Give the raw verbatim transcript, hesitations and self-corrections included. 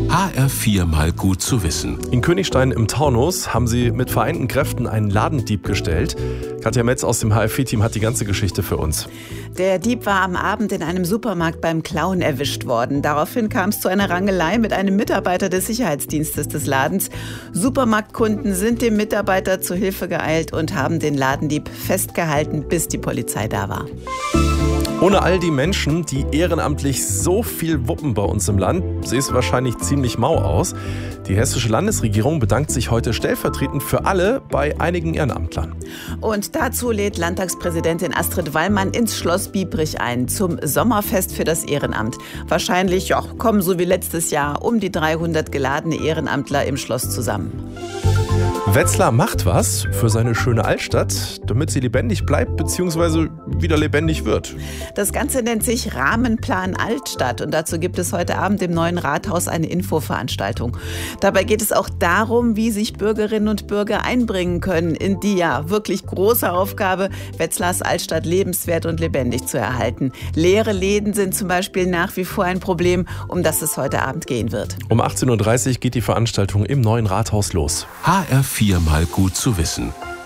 H R vier mal gut zu wissen. In Königstein im Taunus haben sie mit vereinten Kräften einen Ladendieb gestellt. Katja Metz aus dem H R vier Team hat die ganze Geschichte für uns. Der Dieb war am Abend in einem Supermarkt beim Klauen erwischt worden. Daraufhin kam es zu einer Rangelei mit einem Mitarbeiter des Sicherheitsdienstes des Ladens. Supermarktkunden sind dem Mitarbeiter zu Hilfe geeilt und haben den Ladendieb festgehalten, bis die Polizei da war. Ohne all die Menschen, die ehrenamtlich so viel wuppen bei uns im Land, sähe es wahrscheinlich ziemlich mau aus. Die hessische Landesregierung bedankt sich heute stellvertretend für alle bei einigen Ehrenamtlern. Und dazu lädt Landtagspräsidentin Astrid Wallmann ins Schloss Biebrich ein zum Sommerfest für das Ehrenamt. Wahrscheinlich ja, kommen so wie letztes Jahr um die dreihundert geladene Ehrenamtler im Schloss zusammen. Wetzlar macht was für seine schöne Altstadt, damit sie lebendig bleibt bzw. wieder lebendig wird. Das Ganze nennt sich Rahmenplan Altstadt und dazu gibt es heute Abend im Neuen Rathaus eine Infoveranstaltung. Dabei geht es auch darum, wie sich Bürgerinnen und Bürger einbringen können in die ja wirklich große Aufgabe, Wetzlars Altstadt lebenswert und lebendig zu erhalten. Leere Läden sind zum Beispiel nach wie vor ein Problem, um das es heute Abend gehen wird. Um achtzehn Uhr dreißig geht die Veranstaltung im Neuen Rathaus los. H R vier mal gut zu wissen.